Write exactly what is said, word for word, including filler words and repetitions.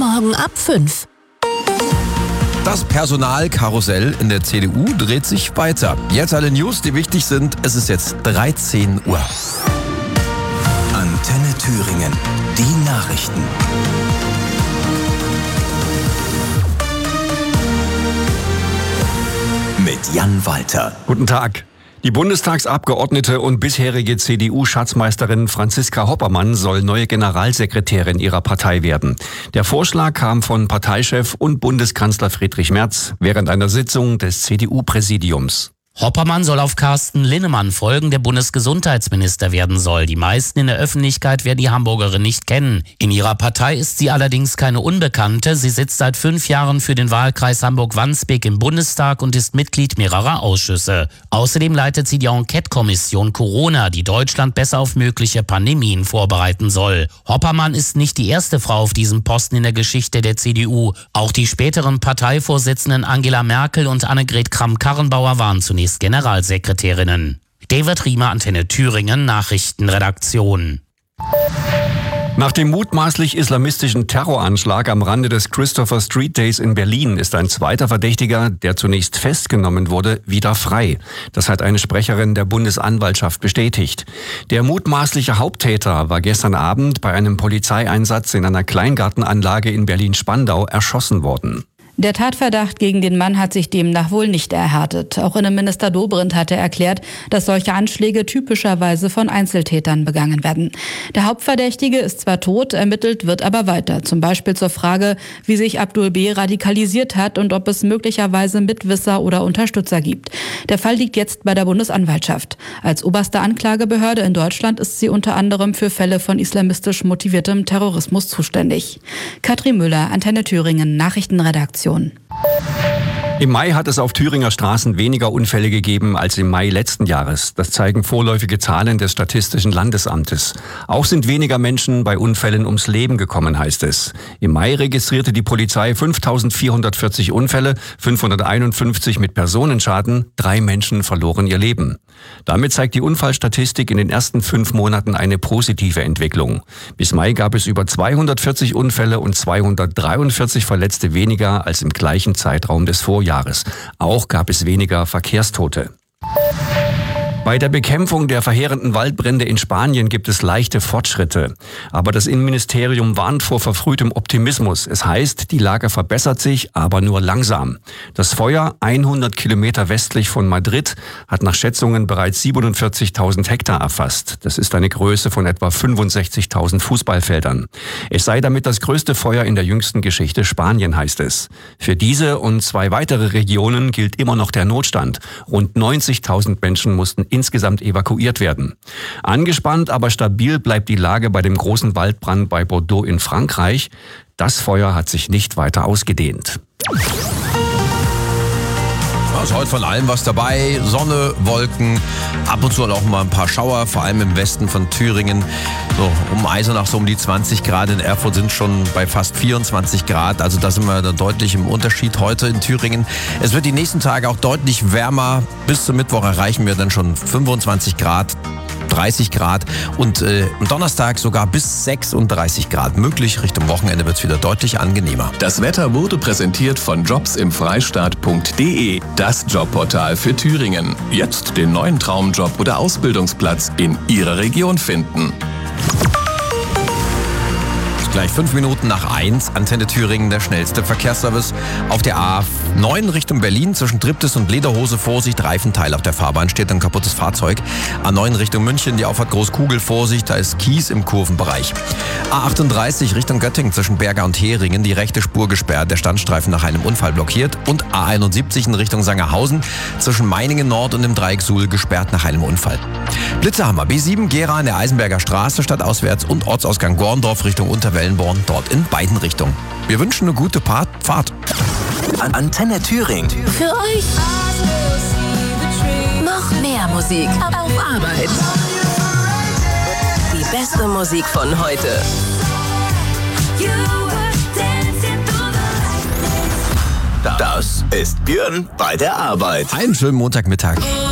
Morgen ab fünf. Das Personalkarussell in der C D U dreht sich weiter. Jetzt alle News, die wichtig sind. Es ist jetzt dreizehn Uhr. Antenne Thüringen, die Nachrichten. Mit Jan Walter. Guten Tag. Die Bundestagsabgeordnete und bisherige C D U-Schatzmeisterin Franziska Hoppermann soll neue Generalsekretärin ihrer Partei werden. Der Vorschlag kam von Parteichef und Bundeskanzler Friedrich Merz während einer Sitzung des C D U-Präsidiums. Hoppermann soll auf Carsten Linnemann folgen, der Bundesgesundheitsminister werden soll. Die meisten in der Öffentlichkeit werden die Hamburgerin nicht kennen. In ihrer Partei ist sie allerdings keine Unbekannte. Sie sitzt seit fünf Jahren für den Wahlkreis Hamburg-Wandsbek im Bundestag und ist Mitglied mehrerer Ausschüsse. Außerdem leitet sie die Enquete-Kommission Corona, die Deutschland besser auf mögliche Pandemien vorbereiten soll. Hoppermann ist nicht die erste Frau auf diesem Posten in der Geschichte der C D U. Auch die späteren Parteivorsitzenden Angela Merkel und Annegret Kramp-Karrenbauer waren zunächst Generalsekretärinnen. David Riemer, Antenne Thüringen, Nachrichtenredaktion. Nach dem mutmaßlich islamistischen Terroranschlag am Rande des Christopher Street Days in Berlin ist ein zweiter Verdächtiger, der zunächst festgenommen wurde, wieder frei. Das hat eine Sprecherin der Bundesanwaltschaft bestätigt. Der mutmaßliche Haupttäter war gestern Abend bei einem Polizeieinsatz in einer Kleingartenanlage in Berlin-Spandau erschossen worden. Der Tatverdacht gegen den Mann hat sich demnach wohl nicht erhärtet. Auch Innenminister Dobrindt hatte erklärt, dass solche Anschläge typischerweise von Einzeltätern begangen werden. Der Hauptverdächtige ist zwar tot, ermittelt wird aber weiter. Zum Beispiel zur Frage, wie sich Abdul B. radikalisiert hat und ob es möglicherweise Mitwisser oder Unterstützer gibt. Der Fall liegt jetzt bei der Bundesanwaltschaft. Als oberste Anklagebehörde in Deutschland ist sie unter anderem für Fälle von islamistisch motiviertem Terrorismus zuständig. Katrin Müller, Antenne Thüringen, Nachrichtenredaktion. Im Mai hat es auf Thüringer Straßen weniger Unfälle gegeben als im Mai letzten Jahres. Das zeigen vorläufige Zahlen des Statistischen Landesamtes. Auch sind weniger Menschen bei Unfällen ums Leben gekommen, heißt es. Im Mai registrierte die Polizei fünftausendvierhundertvierzig Unfälle, fünfhunderteinundfünfzig mit Personenschaden, drei Menschen verloren ihr Leben. Damit zeigt die Unfallstatistik in den ersten fünf Monaten eine positive Entwicklung. Bis Mai gab es über zweihundertvierzig Unfälle und zweihundertdreiundvierzig Verletzte weniger als im gleichen Zeitraum des Vorjahres. Auch gab es weniger Verkehrstote. Bei der Bekämpfung der verheerenden Waldbrände in Spanien gibt es leichte Fortschritte. Aber das Innenministerium warnt vor verfrühtem Optimismus. Es heißt, die Lage verbessert sich, aber nur langsam. Das Feuer, hundert Kilometer westlich von Madrid, hat nach Schätzungen bereits siebenundvierzigtausend Hektar erfasst. Das ist eine Größe von etwa fünfundsechzigtausend Fußballfeldern. Es sei damit das größte Feuer in der jüngsten Geschichte Spanien, heißt es. Für diese und zwei weitere Regionen gilt immer noch der Notstand. Rund neunzigtausend Menschen mussten insgesamt evakuiert werden. Angespannt, aber stabil bleibt die Lage bei dem großen Waldbrand bei Bordeaux in Frankreich. Das Feuer hat sich nicht weiter ausgedehnt. Also heute von allem was dabei. Sonne, Wolken, ab und zu auch mal ein paar Schauer, vor allem im Westen von Thüringen. So, um Eisenach so um die zwanzig Grad, in Erfurt sind schon bei fast vierundzwanzig Grad. Also da sind wir dann deutlich im Unterschied heute in Thüringen. Es wird die nächsten Tage auch deutlich wärmer. Bis zum Mittwoch erreichen wir dann schon fünfundzwanzig Grad. dreißig Grad und äh, am Donnerstag sogar bis sechsunddreißig Grad möglich. Richtung Wochenende wird es wieder deutlich angenehmer. Das Wetter wurde präsentiert von jobs im freistaat punkt de, das Jobportal für Thüringen. Jetzt den neuen Traumjob oder Ausbildungsplatz in Ihrer Region finden. Gleich fünf Minuten nach eins, Antenne Thüringen, der schnellste Verkehrsservice. Auf der A neun Richtung Berlin zwischen Triptis und Lederhose, Vorsicht, Reifenteil auf der Fahrbahn, steht ein kaputtes Fahrzeug. A neun Richtung München, die Auffahrt Großkugel, Vorsicht, da ist Kies im Kurvenbereich. A achtunddreißig Richtung Göttingen zwischen Berger und Heringen, die rechte Spur gesperrt, der Standstreifen nach einem Unfall blockiert. Und A einundsiebzig in Richtung Sangerhausen zwischen Meiningen Nord und dem Dreieck Suhl gesperrt nach einem Unfall. Blitzerhammer, B sieben, Gera an der Eisenberger Straße, stadtauswärts und Ortsausgang Gorndorf Richtung Unterwellenborn, dort in beiden Richtungen. Wir wünschen eine gute Fahrt. Antenne Thüringen. Für euch noch mehr Musik auf Arbeit. Die beste Musik von heute. Das ist Björn bei der Arbeit. Einen schönen Montagmittag.